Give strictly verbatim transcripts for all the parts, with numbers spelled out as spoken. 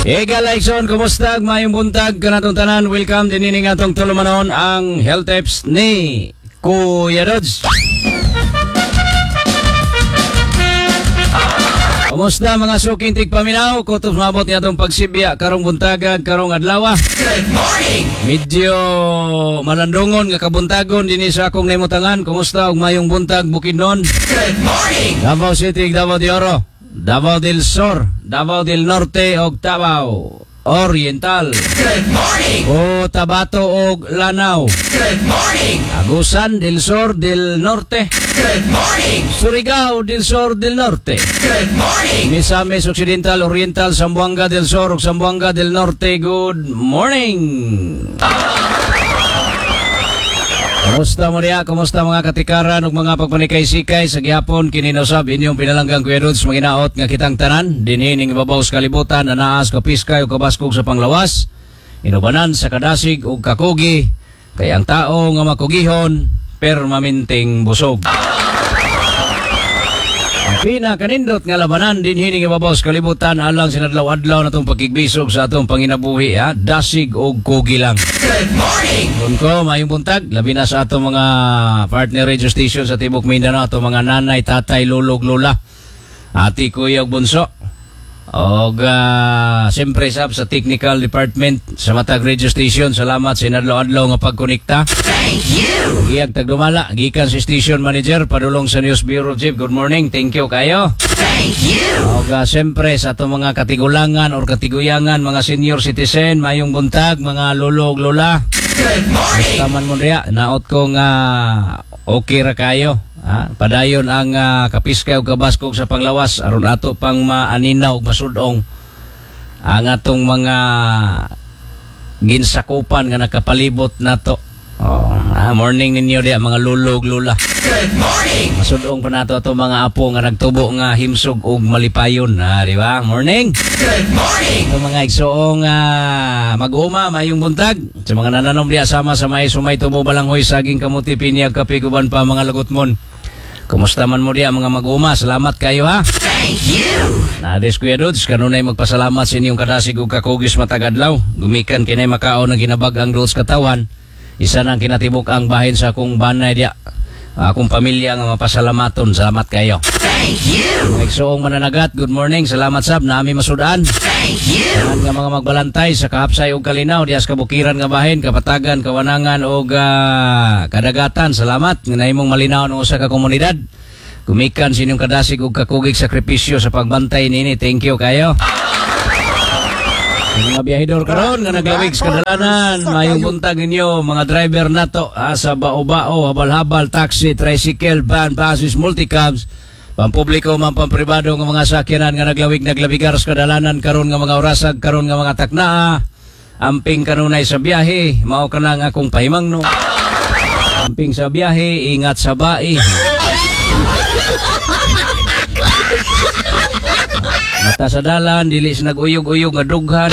Ega Laikson, kumusta? Mayong buntag kanatong tanan. Welcome din ini nga tong tulumanon ang health tips ni Kuya Rods. Kumusta mga suking tigpaminaw? Kutob mabot niya itong pagsibya karong buntagan, karong adlaw. Good morning! Medyo malandungon nga kabuntagon din sa akong naimutangan. Kumusta og mayong buntag Bukidnon? Good morning! Davao City, Davao de Oro, Davao del Sur, Davao del Norte og Davao Oriental. Good morning! O Tabato og Lanao. Good morning! Agusan del Sur del Norte. Good morning! Surigao del Sur del Norte. Good morning! Misamis Occidental, Oriental, Zamboanga del Sur ug Zamboanga del Norte. Good morning! Kumusta mo niya? Kumusta mga katikaran ug mga pagpanikay-sikay sa gihapon kininosab inyong pinalanggang Kuya Rods manginaot nga kitang tanan dinhi ning ibabaw sa kalibutan anaas kapiskay ug kabaskog sa panglawas inubanan sa kadasig ug kakugi kay ang tao nga makugihon permanenteng busog. Ang pinakanindot nga labanan din hining ibabaw sa kalibutan alang sinadlaw-adlaw natong pagkigbisog sa atong panginabuhi ha dasig ug kugi lang. Good morning! Kung ko, mayong buntag, labi na sa atong mga partner radio station sa Tibok Mindanao, atong mga nanay, tatay, lulog, lula, ati, kuya, ug bunso. O, uh, siyempre, sab sa technical department sa Matag Radio Station, salamat sa inadlaw-adlaw nga pagkonekta. Thank you! Giyag tagdumala, gikan si station manager, padulong sa News Bureau Chief. Good morning, thank you kayo. Thank you! O, uh, siyempre, sa atong mga katigulangan or katiguyangan, mga senior citizen, mayong buntag, mga lulog, lula. Good morning! Taman mo riya, naot ko nga okay ra kayo. Ha? Padayon ang uh, kapiskay ug kabaskog sa panglawas aron ato pang maaninaw ug masudong ang atong mga ginsakupan nga nakapalibot nato. Oh, ah, morning ninyo diya mga lulog lula. Good morning! Masudong pa nato ato mga apo nga nagtubo nga himsog ug malipayon, ha, di ba? Morning. Good morning! Ito mga igsoong uh, mag-uma, mayong buntag. Sa mga nananom diya sama sa may sumay tubo balanghoy saging kamuti pinyag kape guban pa mga lagutmon. Kumusta man mo diya mga mag-uma? Salamat kayo ha. Thank you! Nades Kuya Rods, kanunay magpasalamat sa inyong kadasig ug kakugis matagadlaw. Gumikan kinay makaon ng ginabag ang rules katawan. Isa nang kinatibok ang bahin sa akong banay diya. Akong pamilya nga mapasalamaton. Salamat kayo. Thank you! Nagsuong mananagat, good morning. Salamat sab, nami masudan. Thank you! Tanan nga mga magbalantay sa kahapsay ug kalinaw dias kabukiran nga bahin, kapatagan, kawanangan ug uh, kadagatan. Salamat nga nahimong malinaw ng usa ka komunidad. Gumikan sinyong kadasig ug kakugig sakripisyo sa pagbantay nini. Thank you kayo. Mga biyahidor karon nga naglawig sa kadalanan, mayong buntag ninyo mga driver nato ah, sa bao-bao, habal-habal, taxi, tricycle, van, buses, multicabs, pampubliko man pampribado nga mga sakyanan nga naglawig naglabigar sa kadalanan karon nga mga orasag, karon nga mga taknaa, amping kanunay sa biyahe, mao kana nga akong pahimangno. Amping sa biyahe, ingat sa bai. Mata sa dalan, dili sa nag-uyog-uyog nga dughan.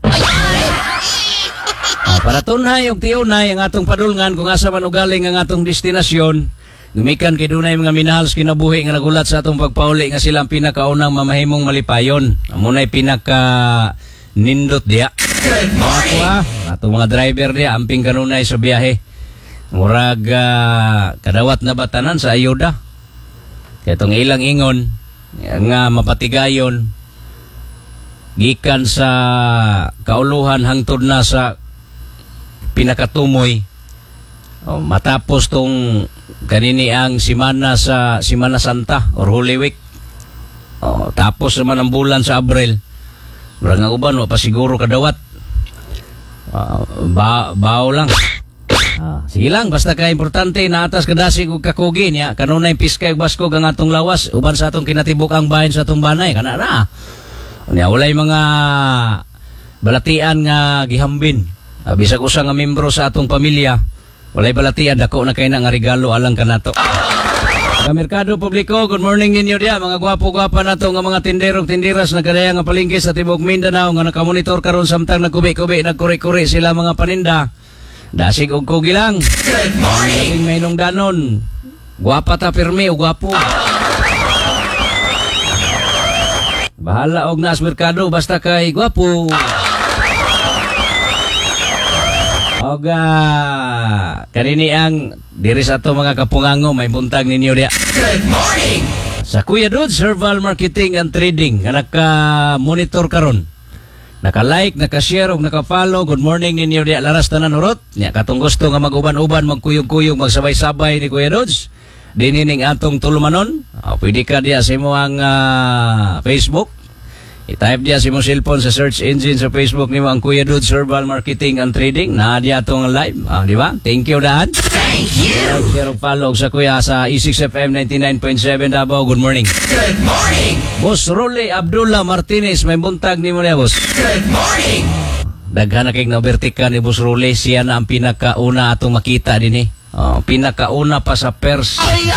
Ah, para tunhay og tiyunay ang atong padulngan kung asa man ugaling ang atong destinasyon. Gumikan kay dunay mga minahal sa kinabuhi nga nagulat sa atong pagpauli nga silang pinakaunang mamahimong malipayon. Amunay pinaka nindot diya. Good morning! Ako, atong mga driver diya amping kanunay sa biyahe. Murag uh, kadawat na batanan sa ayuda. Kaya itong ilang ingon nga mapatigayon gikan sa kauluhan hangtod na sa pinakatumoy. O, matapos tong kanini ang simana sa Simana Santa or Holy Week. O, tapos naman ang bulan sa Abril. Murag nga uban wa pa siguro kadawat. Uh, ba bao lang. Ah, sige lang, basta ka importante na atas kadasig ug kakugi niya kanunay piskay ug baskog ang atong lawas uban sa atong kinatibuk ang bahin sa atong banay kana na. Unya walay mga balatian nga gihambin. Ah, bisag usa nga membro sa atong pamilya, walay balatian dako na kay na nga regalo alang kanato. Sa merkado publiko, good morning ninyo diya mga gwapo-gwapa nato nga mga tinderong tindiras na kadaya nga palengke sa Tibok Mindanao nga nakamonitor karon samtang nagkubi-kubi nagkuri-kuri sila mga paninda. Dasig og kugi lang. Good morning! Laging may nung danon. Gwapa ta pirmi o gwapo. Bahala og nas merkado basta kay gwapo. Og uh, kanini ang diri sa ato mga kapungango may buntag ninyo diya. Good morning. Sa Kuya Dudes Herbal Marketing and Trading nga naka-monitor karon. Naka-like, naka-share ug naka-follow. Good morning ninyo diya laras tanan urot. Nya katong gusto nga mag-uban-uban, magkuyog-kuyog, magsabay-sabay ni Kuya Dudes. Dinining atong tulumanon. Uh, pwede ka diya sa imo ang uh, Facebook. I-type diya sa imo cellphone sa search engine sa Facebook nimo ang Kuya Dudes Herbal Marketing and Trading. Na diya atong live. Uh, di ba? Thank you daan. Thank you. Like, share ug follow sa Kuya sa E six F M ninety-nine point seven Davao. Good morning. Good morning. Boss Rolly Abdullah Martinez, may buntag nimo niya, boss. Good morning. Daghan na kay nabertika ni Boss Rolly, siya na ang pinakauna atong makita din eh. Oh, pinakauna pa sa pers.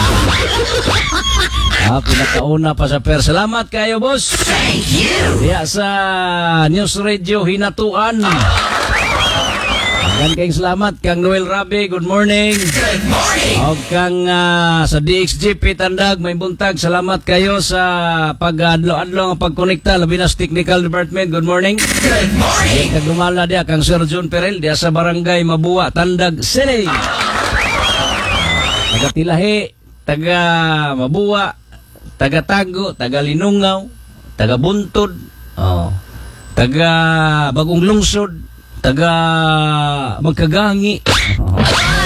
Ah, pinakauna pa sa pers. Salamat kayo, boss. Thank you. Diya sa News Radio Hinatuan. Daghan kayong salamat kang Noel Rabi, good morning. Good morning. Og kang uh, sa D X G P Tandag, may buntag. Salamat kayo sa pag-adlo-adlo nga pagkonekta, labi na sa Technical Department. Good morning. Good morning. Kag lumala dia kang Sir John Perel dia sa Barangay Mabua, Tandag City. Taga Tilahi, taga Mabua, taga Tago, taga Linungaw, taga Buntod, oh, taga Bagong Lungsod, taga Magkagangi. Oh.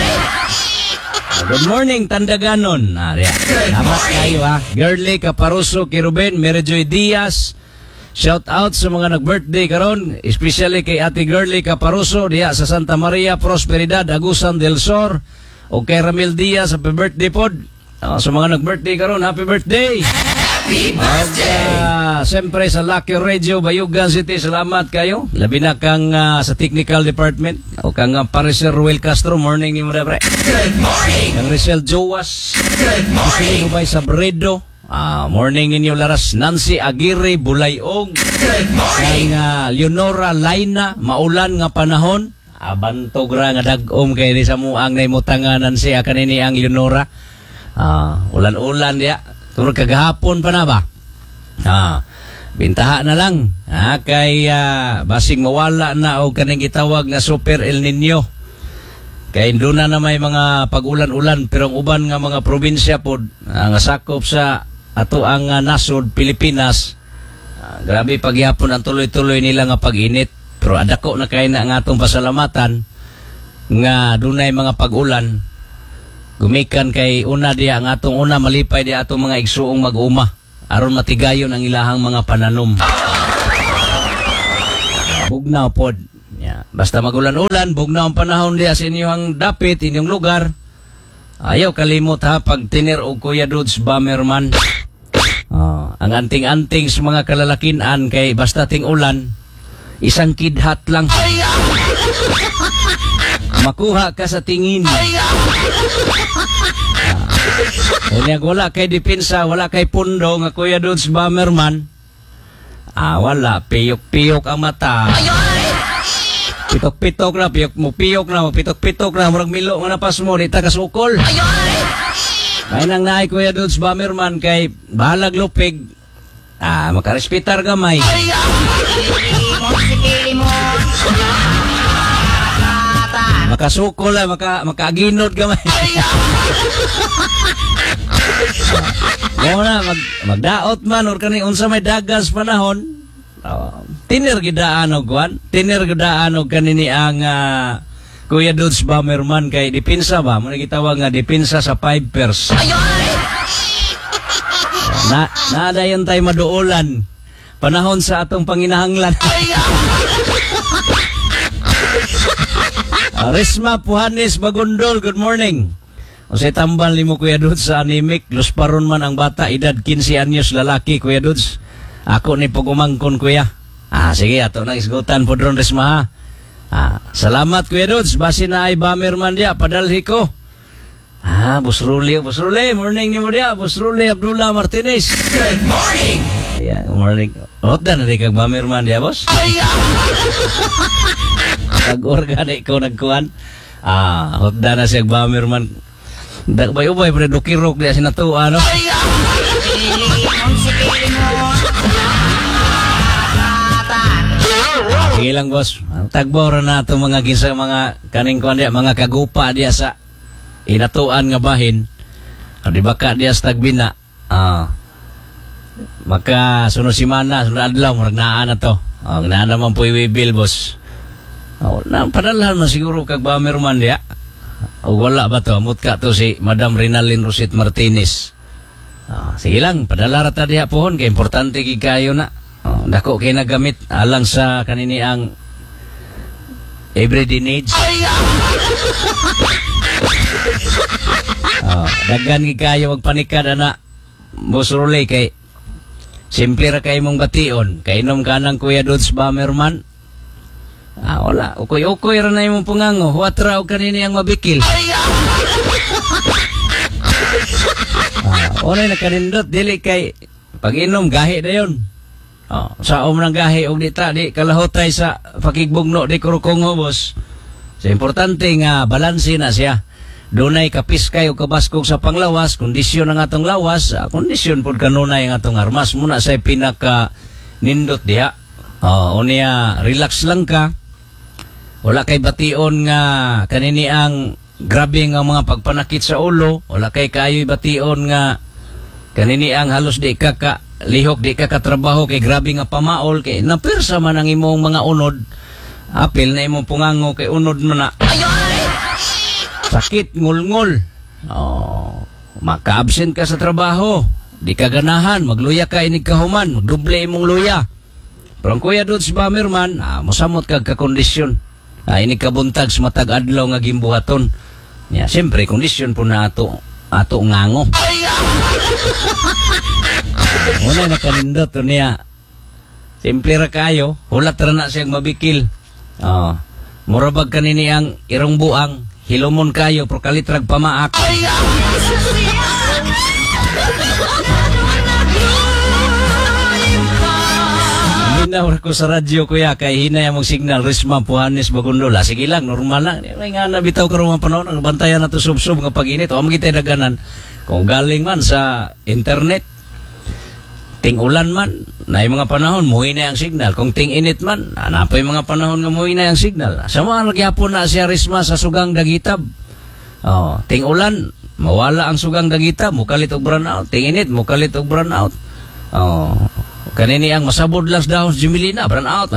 Good morning, Tandaganon. Ah, diya. Salamat kayo ha. Girly Caparoso, Kiruben, Merijoy Diaz. Shout out sa mga nag-birthday karon, especially kay Ate Girly Caparoso diya sa Santa Maria Prosperidad, Agusan del Sur. O kay Ramil Diaz, happy birthday pod. Uh, sa mga nag-birthday karon, happy birthday. Happy At birthday. uh, siyempre sa Lucky Radio, Bayugan City, salamat kayo. Labi na kang uh, sa Technical Department. O kang uh, Pariser Ruel Castro, morning ni mo na pre. Good morning. Kang Rizal Joas, Good morning. Kubay Sabredo, uh, morning ninyo laras. Nancy Aguirre, Bulayog, Good kang morning. uh, Leonora Laina, maulan nga panahon. Abantog ra nga dag-om kay ni sa muang na imutanganan siya kanini ang Leonora. Ah, ulan-ulan dia. Turog kagahapon pa na ba? Ah, bintaha na lang. Ah, kay uh, basing mawala na og kaning gitawag nga Super El Nino. Kay doon na na may mga pag-ulan-ulan pero ang uban nga mga probinsya pod ah, nga sakop sa ato ang uh, nasod Pilipinas. Ah, grabe pagyapon ang tuloy-tuloy nila nga pag-init. Pero adako na kay na ang atong pasalamatan nga dunay mga pag-ulan. Gumikan kay una diya ang atong una malipay diya atong mga igsuong mag-uma aron matigayon ang ilahang mga pananom. Bugnaw pod. Yeah. Basta magulan-ulan, bugnaw ang panahon diya sa inyong dapit, inyong lugar. Ayaw kalimot ha pag tinir og Kuya Dudes Bomberman. Oh, ang anting-anting sa mga kalalakinan kay basta ting ulan. Isang kidhat lang. Makuha ka sa tingin. Kaya wala kay depensa, wala kay pundo nga Kuya Dudes Bomberman. Ah, wala. Piyok-piyok ang mata. Pitok-pitok na, piyok mo, piyok na, pitok-pitok na, murag milo nga napas mo, di ta kasukol. May nang naay Kuya Dudes Bomberman kay bahalag lupig. Ah, makarespitar gamay. Makasukol lang, maka, makaginod gamay. Mo na, mag, magdaot man, or kani unsa may dagas panahon. Uh, tinir gidaan og kwan, tinir gidaan og kanini ang uh, Kuya Dudes Bomberman kay depensa ba? Mo gitawag nga depensa sa five pers. Na nadayon tay maduolan panahon sa atong panginahanglan. uh, Resma Puhanes Bagundol, good morning. Usay tambal nimo Kuya Dudes sa anemic, lusparon man ang bata, edad fifteen anyos, lalaki Kuya Dudes. Ako ni pagumangkon Kuya. Ah sige, ato nang isgutan po dron Resma ha. Ah, salamat Kuya Dudes, basi na ay Bomberman dia padalhi ko. Ah, Boss Ruli, Boss Ruli, morning ni mo dia, Boss Ruli Abdullah Martinez. Good morning. Yeah, good morning. Hot na rin kag Bomberman dia, boss. Kag-organic ko nagkuhan. Ah, hot na na siya Bomberman. Dagbay-ubay, pero dukirok dia sinatuwa, no? Sige lang, boss. Ang tagbo ra na itong mga gisa, mga kaning kuan diya, mga kagupa diya sa inatuan nga bahin. O di baka diya sa tagbina. Ah. Maka sunod simana, sunod adlaw, magnaan na to. Oh, na naman po i-bill, boss. Oh, na padalhan man siguro kag Bamerman diya. O wala ba to? Amot ka to si Madam Rinalyn Rosit Martinez. Oh, sige lang, padala ra ta diha pohon kay importante gid kayo na. Oh, dako kay nagamit alang sa kanini ang everyday needs. Oh, daghan gid kayo magpanikad ana. Boss Rolly kay simple ra kay mong bation. Kay inom ka ng Kuya Dudes Bamerman. Ah, wala. Ukoy-ukoy ra na imong pungango. Huwat ra og kanini ang mabikil. Ah, wala na kanindot. Dili kay pag-inom, gahi na yun. Oh, sa om ng gahi, og di ta, di kalahotay sa pakigbugno, di kurukungo, boss. So, importante nga, balansi na siya. Dunay kapis kayo kabaskog sa panglawas, kondisyon ng atong lawas, ah, kondisyon pod kanunay ang atong armas. Muna sa pinaka nindot diha. Oh, unya, relax lang ka. Wala kay bation nga kanini ang grabe nga mga pagpanakit sa ulo. Wala kay kayo'y bation nga kanini ang halos di ka ka lihok, di ka katrabaho kay grabe nga pamaol kay napirsa man ang imong mga unod. Apil na imong pungango kay unod mo na. Sakit, ngul-ngul. Oh, maka-absent ka sa trabaho. Di ka ganahan, magluya ka inig kahuman, magduble imong luya. Pero ang Kuya Dudes Bamerman, ah, musamot kag kakondisyon. Ah, inig kabuntag sa matag adlaw nga gimbuhaton. Ya, siyempre, kondisyon po na ato, ato ngango. Muna na kanindot niya. Simple ra kayo, hulat ra na siyang mabikil. Oh, murabag kanini ang irong buang, hilumon kayo, pro kalitrag pamaak. Hinawar ko sa radyo kuya kay hinay mong signal Risma Puhanes Bagundola. Sige lang, normal lang. May nga nabitaw ka rin mga panahon, ang bantayan na to sub-sub nga pag-init. O magitay daganan. Kung galing man sa internet, ting ulan man, na yung mga panahon, muhi na yung signal. Kung ting init man, hanapay mga panahon nga muhi na yung signal. Sa mga nagyapon na siya Risma sa sugang dagitab. O, ting ulan, mawala ang sugang dagitab, mukalit og brownout. Ting init, mukalit og brownout. O, kanini ang masabod lang sa dahon sa Jumilina, brand out.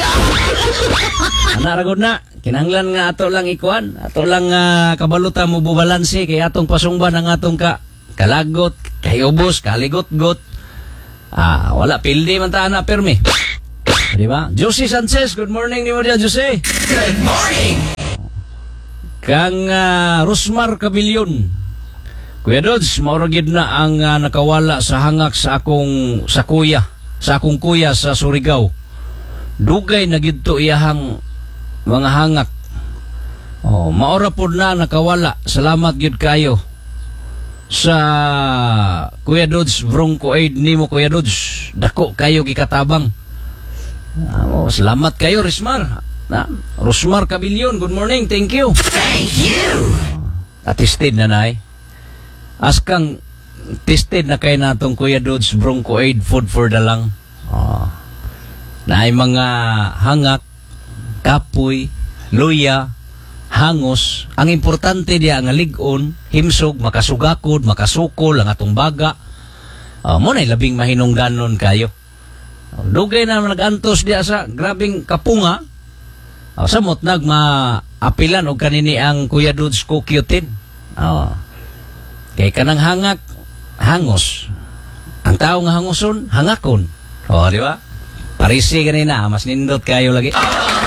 Ana ragod na, kinanglan nga ato lang ikuan, ato lang uh, kabalutan mo bubalansi kay atong pasungban ang atong ka kalagot, kay ubos, kaligot-got. Ah, wala pildi man ta na permi. Di ba? Josie Sanchez, good morning ni mo dia Josie. Good morning. Kang uh, Rosmar Cabillion. Kuya Dudes, maura gid na ang uh, nakawala sa hangak sa akong sa kuya. Sa akong kuya sa Surigao. Dugay na gidto iyahang mga hangak. Oh, maora pod na nakawala. Salamat gid kayo sa Kuya Dudes Bronco Aid nimo Kuya Dudes. Dako kayo gikatabang. Oh, salamat kayo Rismar. Na, Rosmar Cabillion, good morning. Thank you. Thank you. Atistid na nay. Askang tested na kay natong Kuya Dudes Bronco Aid food for the lang. Oh. Na ay mga hangak, kapoy, luya, hangos. Ang importante diya nga ligon, himsog, makasugakod, makasukol ang atong baga. Oh, mo na labing mahinungdanon kayo. Oh, dugay na nagantos diya sa grabing kapunga. Oh, samot nag maapilan og kanini ang Kuya Dudes kukyutin. Oh. Kay kanang hangak hangos. Ang tao nga hangoson, hangakon. O, di ba? Parisi ganina, mas nindot kayo lagi.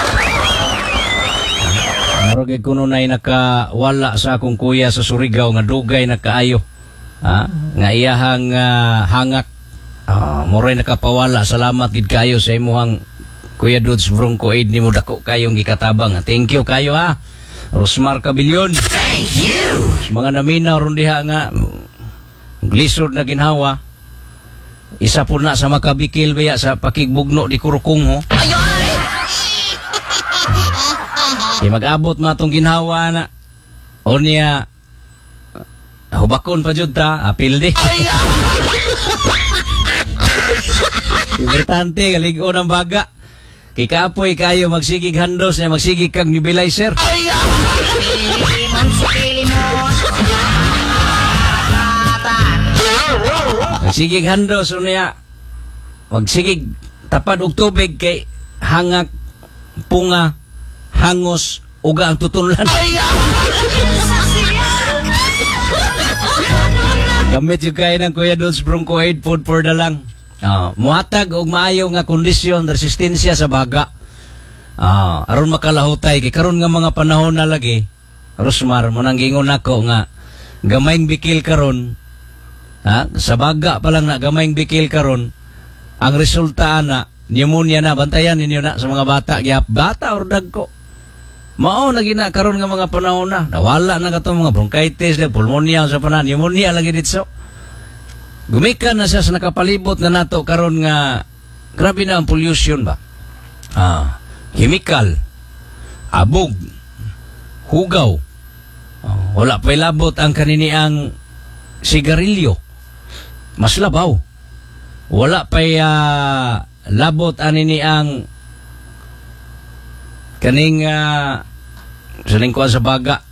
Marugay kuno na nakawala sa akong kuya sa Surigao nga dugay na kaayo. Ha? Nga iyahang uh, hangak. Uh, Moray nakapawala. Salamat gid kayo sa imuhang Kuya Dudes Bronco Aid ni mo dako kayong gikatabang. Thank you kayo ha. Rosmar Cabillion. Thank you. Mga naminaw ron diha nga glisod na ginhawa. Isa po na sa makabikil baya sa pakigbugno di kurukong ho. Di mag-abot matong ginhawa na. O niya hubakon pa jud ta, apil di. Importante kaligon ang baga. Kay kaapoy kayo magsigig handos na magsigig kang nebulizer. Pilimon si Pilimon. Magsigig handos unya. Magsigig tapad og tubig kay hangak, punga, hangos, uga ang tutulan. Gamit yung kain ng Kuya Dulce Bronchoid food for the lang. Uh, muhatag og maayo nga kondisyon, resistensya sa baga. Ah, aron makalahutay kay karon nga mga panahon na lagi. Rosmar, mo nang gingon nako nga gamayng bikil karon. Ha? Sa baga pa lang na gamayng bikil karon. Ang resulta na pneumonia na, bantayan ninyo na sa mga bata, gyap bata or dagko. Mao na gina karon nga mga panahon na. Nawala na katong mga bronchitis, pulmonia sa panan, pneumonia lagi ditso. Gumikan na siya sa nakapalibot na nato karon nga grabe na ang pollution ba. Ah, chemical, abog, hugaw. Oh, wala pa'y labot ang kaniniang sigarilyo. Mas labaw. Wala pa'y uh, labot anini ang kaning uh, sa lingkuan sa baga.